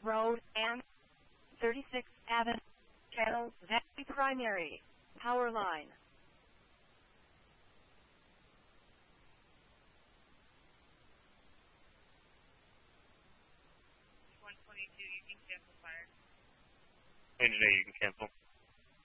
Road and 36th Avenue, channel Z primary, power line. 122, you can cancel fire. And today you can cancel.